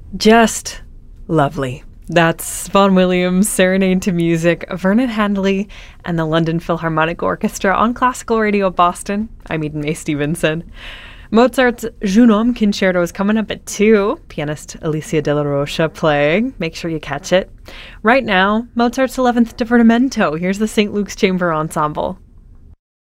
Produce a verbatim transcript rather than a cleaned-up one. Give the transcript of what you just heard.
Just lovely. That's Vaughan Williams' Serenade to Music, Vernon Handley, and the London Philharmonic Orchestra on Classical Radio Boston. I'm Eden May Stevenson. Mozart's Jeune Homme Concerto is coming up at two. Pianist Alicia De La Rocha playing. Make sure you catch it. Right now, Mozart's eleventh Divertimento. Here's the Saint Luke's Chamber Ensemble.